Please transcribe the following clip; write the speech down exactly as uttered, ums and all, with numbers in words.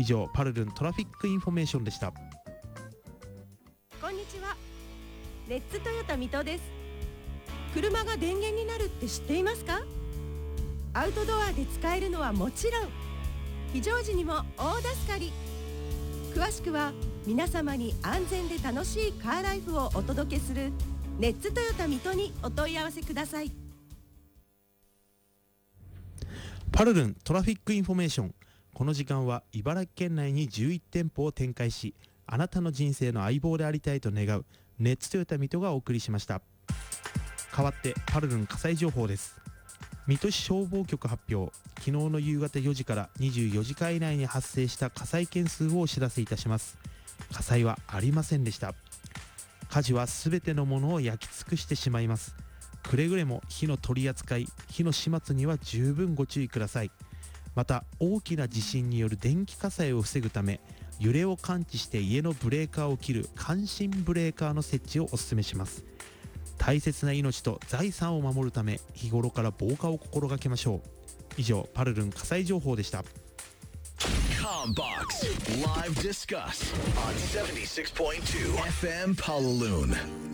以上、パルルントラフィックインフォメーションでした。 こんにちは。レッツトヨタ水戸です。車が電源になるって知っていますか？アウトドアで使えるのはもちろん、非常時にも大助かり。詳しくは皆様に安全で楽しいカーライフをお届けするレッツトヨタ水戸にお問い合わせください。 パルルントラフィックインフォメーション。この時間は茨城県内にじゅういち店舗を展開し、あなたの人生の相棒でありたいと願うレッツトヨタ水戸がお送りしました。代わってパルルン火災情報です。水戸市消防局発表、昨日の夕方よじからにじゅうよじかん以内に発生した火災件数をお知らせいたします。火災はありませんでした。火事はすべてのものを焼き尽くしてしまいます。くれぐれも火の取り扱い、火の始末には十分ご注意ください。また、大きな地震による電気火災を防ぐため、揺れを感知して家のブレーカーを切る感震ブレーカーの設置をお勧めします。大切な命と財産を守るため、日頃から防火を心がけましょう。以上、パルルン火災情報でした。 Combox Live Discuss on seventy-six point two F M Paloon.